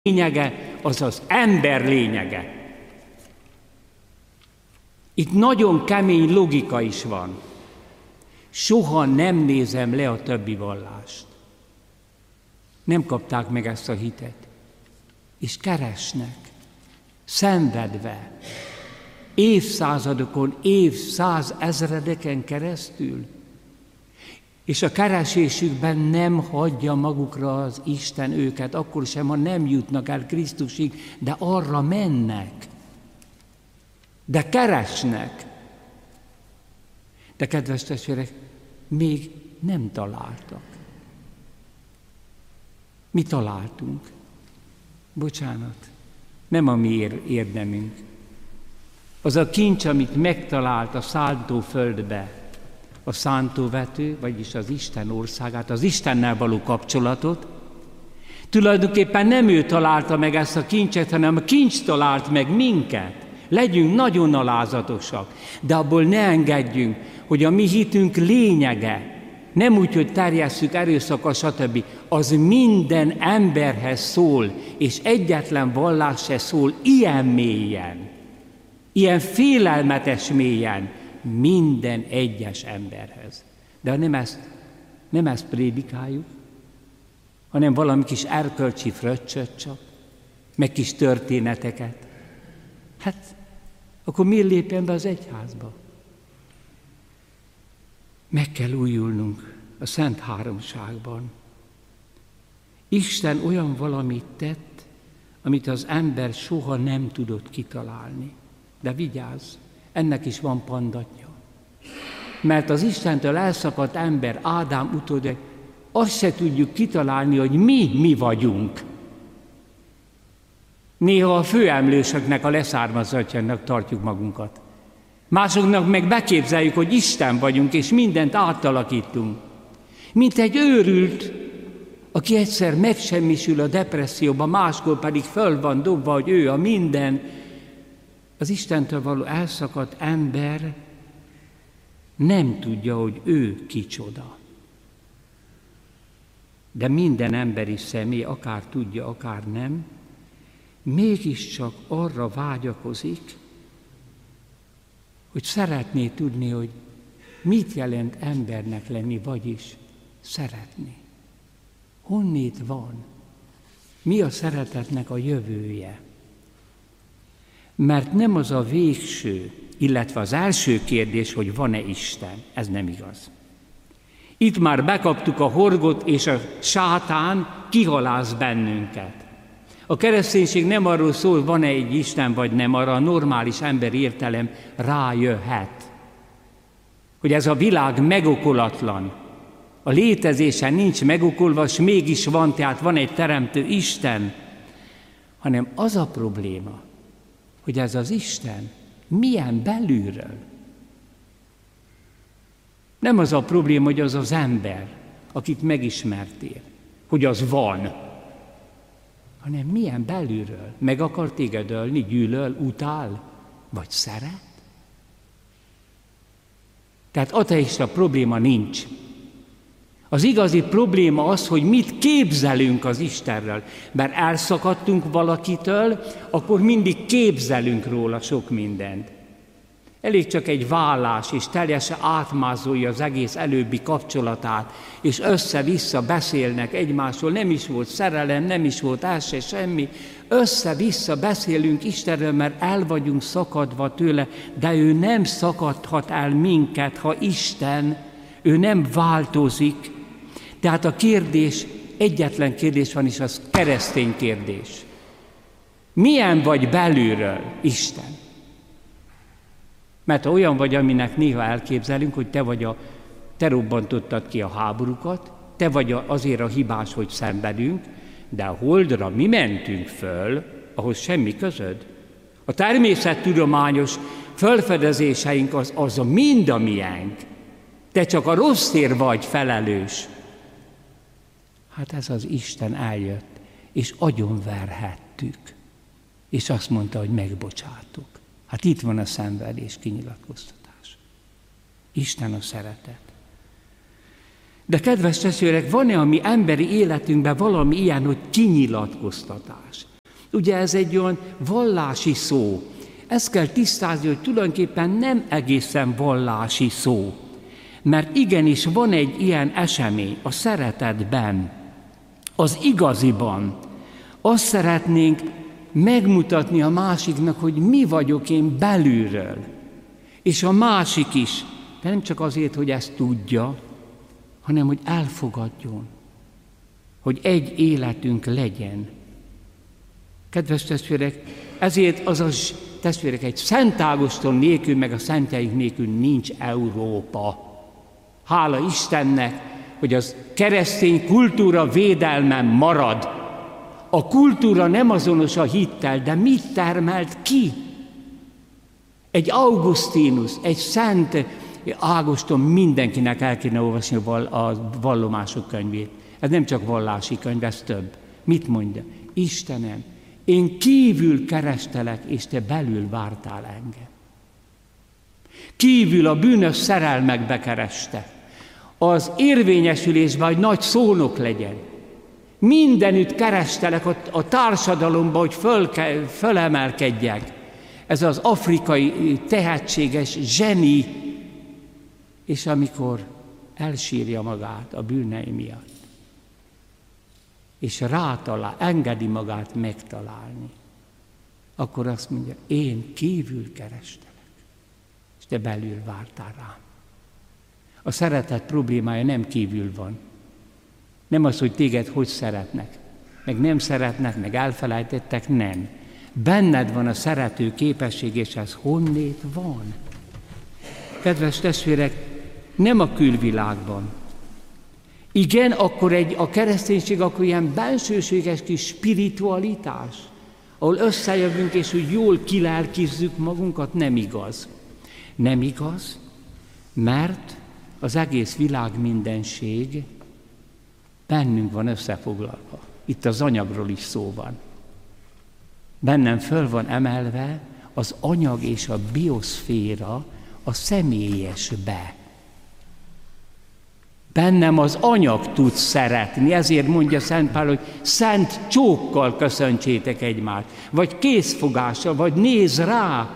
lényege az az ember lényege. Itt nagyon kemény logika is van. Soha nem nézem le a többi vallást. Nem kapták meg ezt a hitet. És keresnek, szenvedve, évszázadokon, évszázezredeken keresztül. És a keresésükben nem hagyja magukra az Isten őket, akkor sem, ha nem jutnak el Krisztusig, de arra mennek. De keresnek. De kedves testvérek, még nem találtak. Mi találtunk. Bocsánat, nem a mi érdemünk. Az a kincs, amit megtalált a szántóföldbe, a szántóvető, vagyis az Isten országát, az Istennel való kapcsolatot, tulajdonképpen nem ő találta meg ezt a kincset, hanem a kincs talált meg minket. Legyünk nagyon alázatosak, de abból ne engedjünk, hogy a mi hitünk lényege, nem úgy, hogy terjesszük erőszakkal, stb. Az minden emberhez szól, és egyetlen vallás se szól ilyen mélyen, ilyen félelmetes mélyen, minden egyes emberhez. De nem ezt prédikáljuk, hanem valami kis erkölcsi fröccsöt csak, meg kis történeteket. Hát, akkor miért lépjen be az egyházba? Meg kell újulnunk a Szent Háromságban. Isten olyan valamit tett, amit az ember soha nem tudott kitalálni. De vigyázz, ennek is van pandatja. Mert az Istentől elszakadt ember, Ádám utódai, azt se tudjuk kitalálni, hogy mi vagyunk. Néha a főemlősöknek, a leszármazottjának tartjuk magunkat. Másoknak meg beképzeljük, hogy Isten vagyunk, és mindent átalakítunk. Mint egy őrült, aki egyszer megsemmisül a depresszióba, máskor pedig föl van dobva, hogy ő a minden. Az Istentől való elszakadt ember nem tudja, hogy ő kicsoda. De minden emberi személy, akár tudja, akár nem, mégiscsak arra vágyakozik, hogy szeretné tudni, hogy mit jelent embernek lenni, vagyis szeretni. Honnét van? Mi a szeretetnek a jövője? Mert nem az a végső, illetve az első kérdés, hogy van-e Isten. Ez nem igaz. Itt már bekaptuk a horgot, és a sátán kihalász bennünket. A kereszténység nem arról szól, van-e egy Isten, vagy nem, arra a normális emberi értelem rájöhet. Hogy ez a világ megokolatlan. A létezése nincs megokolva, és mégis van, tehát van egy teremtő Isten. Hanem az a probléma, hogy ez az Isten milyen belülről. Nem az a probléma, hogy az az ember, akit megismertél, hogy az van, hanem milyen belülről. Meg akar téged ölni, gyűlöl, utál, vagy szeret? Tehát ateista probléma nincs. Az igazi probléma az, hogy mit képzelünk az Istenről. Mert elszakadtunk valakitől, akkor mindig képzelünk róla sok mindent. Elég csak egy vállás, és teljesen átmázolja az egész előbbi kapcsolatát, és össze-vissza beszélnek egymásról, nem is volt szerelem, nem is volt el se semmi. Össze-vissza beszélünk Istenről, mert el vagyunk szakadva tőle, de ő nem szakadhat el minket, ha Isten, ő nem változik. Tehát a kérdés, egyetlen kérdés van, és az keresztény kérdés. Milyen vagy belülről, Isten? Mert ha olyan vagy, aminek néha elképzelünk, hogy te robbantottad ki a háborúkat, te vagy azért a hibás, hogy szenvedünk, de a holdra mi mentünk föl, ahhoz semmi közöd. A természettudományos felfedezéseink az mind a miénk. Te csak a rosszért vagy felelős. Hát ez az Isten eljött, és agyonverhettük. És azt mondta, hogy megbocsátok. Hát itt van a szenvedés kinyilatkoztatás. Isten a szeretet. De kedves testvérek, van-e a mi emberi életünkben valami ilyen, hogy kinyilatkoztatás? Ugye ez egy olyan vallási szó. Ezt kell tisztázni, hogy tulajdonképpen nem egészen vallási szó. Mert igenis van egy ilyen esemény a szeretetben, az igaziban. Azt szeretnénk megmutatni a másiknak, hogy mi vagyok én belülről. És a másik is, de nem csak azért, hogy ezt tudja, hanem hogy elfogadjon, hogy egy életünk legyen. Kedves testvérek, ezért azaz testvérek, egy Szent Ágoston nélkül, meg a szentjeink nélkül nincs Európa. Hála Istennek, hogy az keresztény kultúra védelmen marad. A kultúra nem azonos a hittel, de mit termelt ki? Egy Augustinus, egy Szent Ágoston, mindenkinek el kéne olvasni a vallomások könyvét. Ez nem csak vallási könyv, ez több. Mit mondja? Istenem, én kívül kerestelek, és te belül vártál engem. Kívül a bűnös szerelmekbe kereste. Az érvényesülésben, hogy nagy szónok legyen. Mindenütt kerestelek a társadalomba, hogy fölemelkedjek. Ez az afrikai tehetséges zseni, és amikor elsírja magát a bűnei miatt, és rátalál, engedi magát megtalálni, akkor azt mondja, én kívül kerestelek, és te belül vártál rám. A szeretet problémája nem kívül van. Nem az, hogy téged hogy szeretnek, meg nem szeretnek, meg elfelejtettek, nem. Benned van a szerető képesség, és ez honnét van. Kedves testvérek, nem a külvilágban. Igen, akkor a kereszténység akkor ilyen bensőséges kis spiritualitás, ahol összejövünk, és úgy jól kilelkizzük magunkat, nem igaz. Nem igaz, mert az egész világ mindenség bennünk van összefoglalva. Itt az anyagról is szó van. Bennem föl van emelve az anyag és a bioszféra a személyesbe. Bennem az anyag tud szeretni, ezért mondja Szent Pál, hogy szent csókkal köszöntsétek egymást, vagy készfogással, vagy néz rá.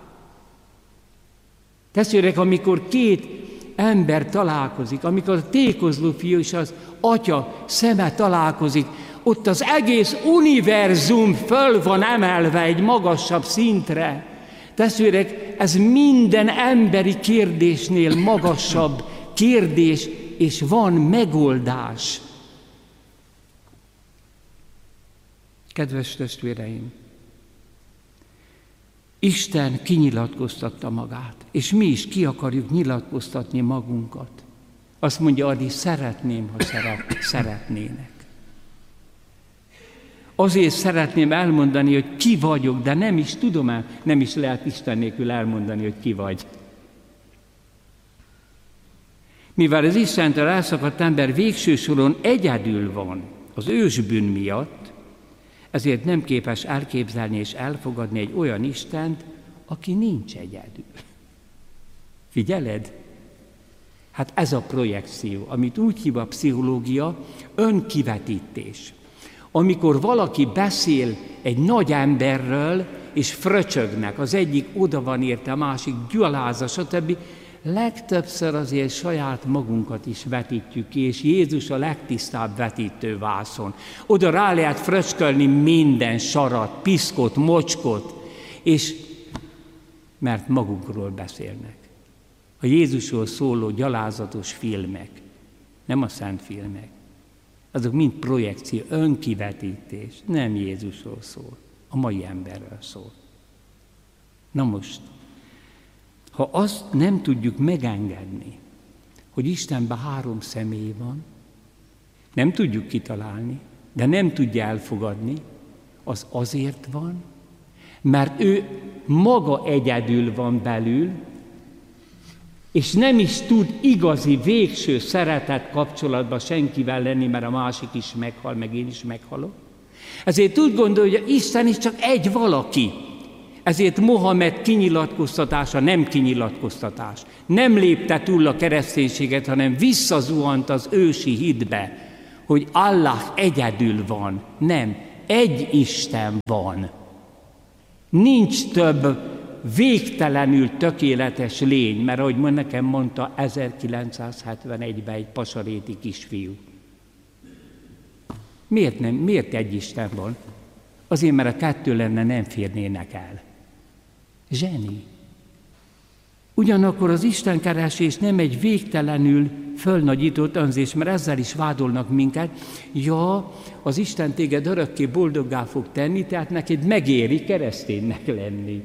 Testvérek, amikor két ember találkozik, amikor a tékozló fiú és az atya szeme találkozik, ott az egész univerzum föl van emelve egy magasabb szintre. Testvérek, ez minden emberi kérdésnél magasabb kérdés, és van megoldás. Kedves testvéreim, Isten kinyilatkoztatta magát, és mi is ki akarjuk nyilatkoztatni magunkat. Azt mondja, Adi, szeretném, ha szeretnének. Azért szeretném elmondani, hogy ki vagyok, de nem is tudom nem is lehet Isten nélkül elmondani, hogy ki vagy. Mivel az Istentől elszakadt ember végső soron egyedül van az ősbűn miatt, ezért nem képes elképzelni és elfogadni egy olyan Istent, aki nincs egyedül. Figyeled? Hát ez a projekció, amit úgy hív a pszichológia, önkivetítés. Amikor valaki beszél egy nagy emberről, és fröcsögnek, az egyik oda van érte, a másik gyalázza, stb., legtöbbször azért saját magunkat is vetítjük ki, és Jézus a legtisztább vetítővászon. Oda rá lehet fröcskölni minden sarat, piszkot, mocskot, és mert magukról beszélnek. A Jézusról szóló gyalázatos filmek, nem a szent filmek, azok mind projekció, önkivetítés, nem Jézusról szól, a mai emberről szól. Na most, ha azt nem tudjuk megengedni, hogy Istenben 3 személy van, nem tudjuk kitalálni, de nem tudja elfogadni, az azért van, mert ő maga egyedül van belül, és nem is tud igazi, végső szeretet kapcsolatban senkivel lenni, mert a másik is meghal, meg én is meghalok. Ezért úgy gondolja, hogy Isten is csak egy valaki. Ezért Mohamed kinyilatkoztatása nem kinyilatkoztatás. Nem lépte túl a kereszténységet, hanem visszazuhant az ősi hitbe, hogy Allah egyedül van. Nem, egy Isten van. Nincs több végtelenül tökéletes lény, mert ahogy nekem mondta 1971-ben egy pasaréti kisfiú. Miért egy Isten van? Azért, mert a kettő lenne, nem férnének el. Zseni. Ugyanakkor az istenkeresés nem egy végtelenül fölnagyított önzés, mert ezzel is vádolnak minket. Ja, az Isten téged örökké boldoggá fog tenni, tehát neked megéri kereszténynek lenni.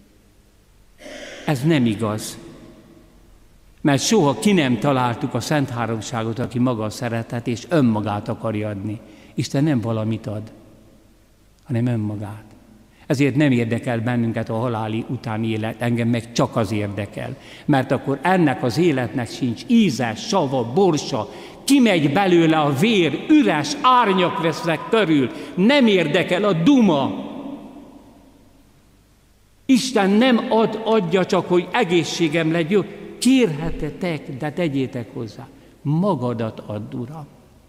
Ez nem igaz. Mert soha ki nem találtuk a Szent Háromságot, aki maga a szeretet, és önmagát akarja adni. Isten nem valamit ad, hanem önmagát. Ezért nem érdekel bennünket a haláli utáni élet, engem meg csak az érdekel. Mert akkor ennek az életnek sincs íze, sava, borsa, kimegy belőle a vér, üres árnyak vesznek körül, nem érdekel a duma. Isten nem adja csak, hogy egészségem legyen, kérhetetek, de tegyétek hozzá. Magadat add, Uram.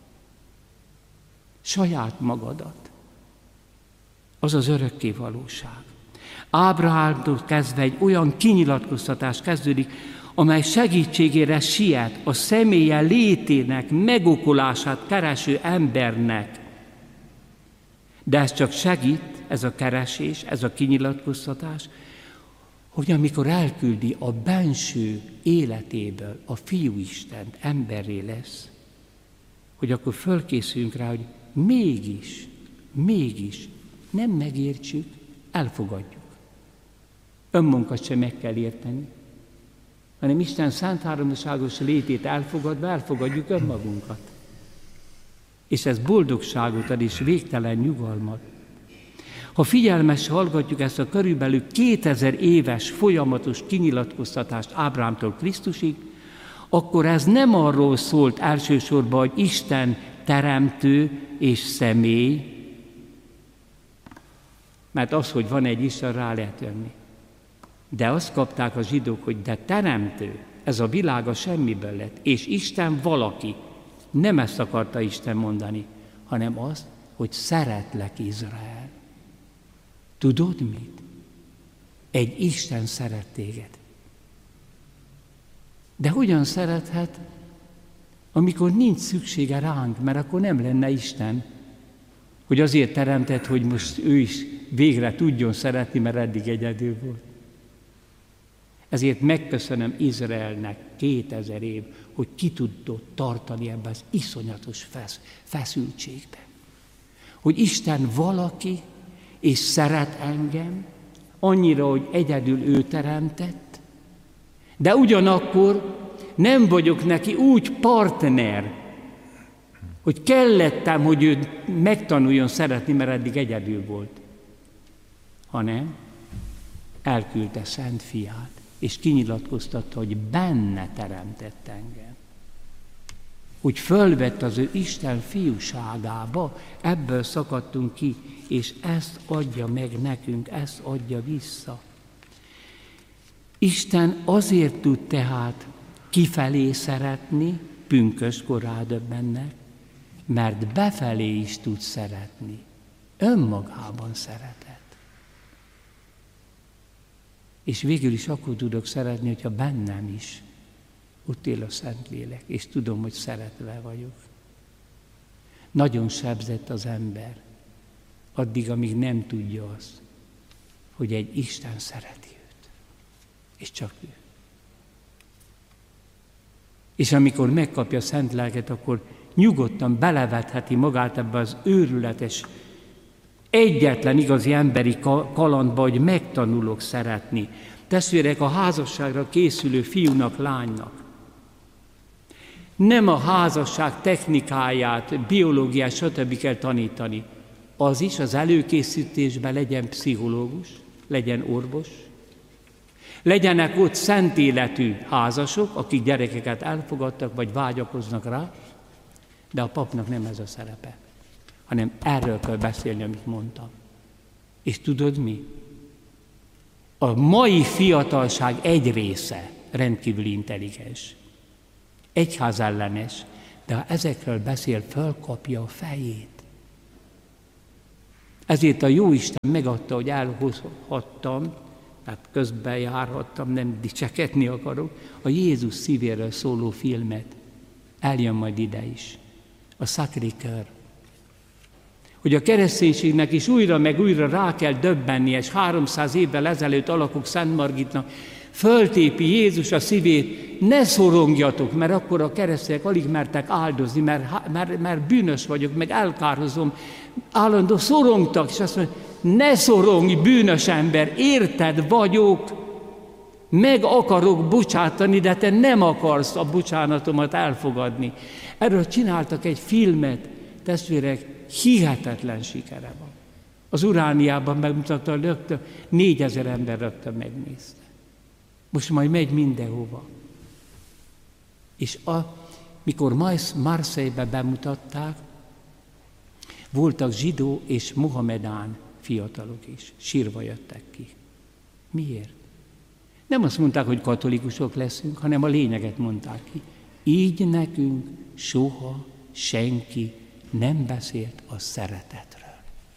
Saját magadat. Az az örökké valóság. Ábrahámtól kezdve egy olyan kinyilatkoztatás kezdődik, amely segítségére siet a személye létének, megokolását kereső embernek. De ez csak segít, ez a keresés, ez a kinyilatkoztatás, hogy amikor elküldi a benső életéből a Fiúistent, emberré lesz, hogy akkor fölkészüljünk rá, hogy mégis nem megértsük, elfogadjuk. Önmunkat sem meg kell érteni, hanem Isten szent háromságos létét elfogadjuk önmagunkat. És ez boldogságot ad és végtelen nyugalmat. Ha figyelmesen hallgatjuk ezt a körülbelül 2000 éves folyamatos kinyilatkoztatást Ábrahámtól Krisztusig, akkor ez nem arról szólt elsősorban, hogy Isten teremtő és személy, mert az, hogy van egy Isten, rá lehet jönni. De azt kapták a zsidók, hogy de teremtő, ez a világ a semmiből lett, és Isten valaki. Nem ezt akarta Isten mondani, hanem azt, hogy szeretlek, Izrael. Tudod mit? Egy Isten szeret téged. De hogyan szerethet, amikor nincs szüksége ránk, mert akkor nem lenne Isten, hogy azért teremtett, hogy most ő is végre tudjon szeretni, mert eddig egyedül volt. Ezért megköszönöm Izraelnek 2000 év, hogy ki tudott tartani ebben az iszonyatos feszültségben. Hogy Isten valaki, és szeret engem, annyira, hogy egyedül ő teremtett, de ugyanakkor nem vagyok neki úgy partner, hogy kellettem, hogy ő megtanuljon szeretni, mert eddig egyedül volt, hanem elküldte Szent Fiát, és kinyilatkoztatta, hogy benne teremtett engem. Úgy fölvett az ő Isten fiúságába, ebből szakadtunk ki, és ezt adja meg nekünk, ezt adja vissza. Isten azért tud tehát kifelé szeretni, pünköstkor rádöbbennek, mert befelé is tud szeretni. Önmagában szeretet. És végül is akkor tudok szeretni, hogyha bennem is ott él a Szentlélek, és tudom, hogy szeretve vagyok. Nagyon sebzett az ember, addig, amíg nem tudja azt, hogy egy Isten szereti őt. És csak ő. És amikor megkapja a Szent Lelket, akkor nyugodtan belevetheti magát ebbe az őrületes, egyetlen igazi emberi kalandba, hogy megtanulok szeretni. Testvérek, a házasságra készülő fiúnak, lánynak nem a házasság technikáját, biológiát, stb. Kell tanítani. Az is az előkészítésben legyen pszichológus, legyen orvos, legyenek ott szent életű házasok, akik gyerekeket elfogadtak, vagy vágyakoznak rá, de a papnak nem ez a szerepe, hanem erről kell beszélni, amit mondtam. És tudod mi? A mai fiatalság egy része rendkívül intelligens, egyházellenes, de ha ezekről beszél, fölkapja a fejét. Ezért a Jóisten megadta, hogy elhozhattam, tehát közben járhattam, nem dicsekedni akarok, a Jézus szívéről szóló filmet. Eljön majd ide is. A Sacré-Cœur. Hogy a kereszténységnek is újra meg újra rá kell döbbennie, és 300 évvel ezelőtt alakok Szent Margitnak föltépi Jézus a szívét, ne szorongjatok, mert akkor a keresztények alig mertek áldozni, mert bűnös vagyok, meg elkárhozom. Állandó szorongtak, és azt mondja, ne szorongj, bűnös ember, érted vagyok, meg akarok bocsátani, de te nem akarsz a bocsánatomat elfogadni. Erről csináltak egy filmet, testvérek, hihetetlen sikere van. Az Urániában megmutatta, rögtön 4000 ember rögtön megnézte. Most majd megy mindenhova. És mikor Marseille-be bemutatták, voltak zsidó és mohamedán fiatalok is. Sírva jöttek ki. Miért? Nem azt mondták, hogy katolikusok leszünk, hanem a lényeget mondták ki. Így nekünk soha senki nem beszélt a szeretetről.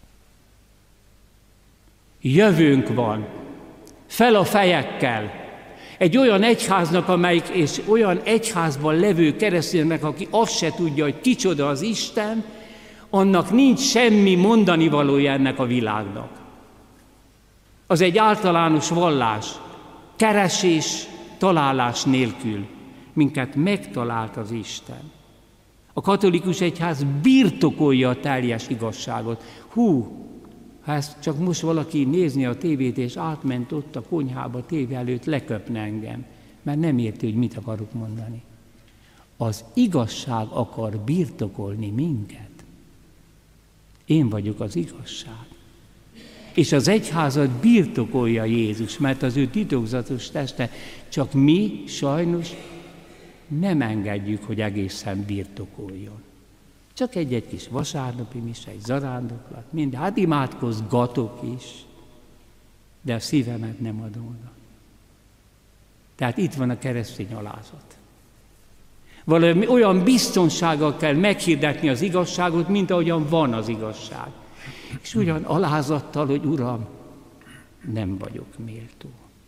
Jövőnk van, fel a fejekkel. Egy olyan egyháznak, és olyan egyházban levő kereszténynek, aki azt se tudja, hogy kicsoda az Isten, annak nincs semmi mondani valója ennek a világnak. Az egy általános vallás, keresés, találás nélkül. Minket megtalált az Isten. A katolikus egyház birtokolja a teljes igazságot. Ha ezt csak most valaki nézni a tévét, és átment ott a konyhába, tévé előtt, leköpne engem, mert nem érti, hogy mit akarok mondani. Az igazság akar birtokolni minket. Én vagyok az igazság. És az egyházat birtokolja Jézus, mert az ő titokzatos teste, csak mi sajnos nem engedjük, hogy egészen birtokoljon. Csak egy kis vasárnapi mise, egy zarándoklat, minden. Hát imádkozgatok is, de a szívemet nem adom oda. Tehát itt van a keresztény alázat. Valami olyan biztonsággal kell meghirdetni az igazságot, mint ahogyan van az igazság. És ugyan alázattal, hogy Uram, nem vagyok méltó.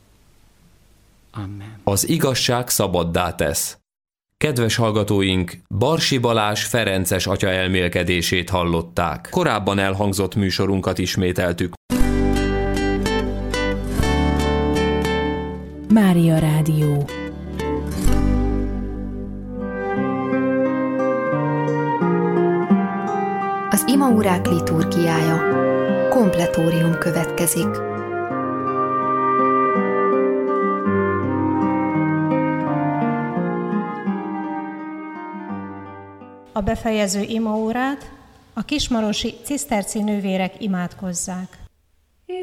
Amen. Az igazság szabaddá tesz. Kedves hallgatóink, Barsi Balázs ferences atya elmélkedését hallották. Korábban elhangzott műsorunkat ismételtük. Mária Rádió. Az imaórák liturgiája. Kompletórium következik. A befejező imaórát a kismarosi ciszterci nővérek imádkozzák.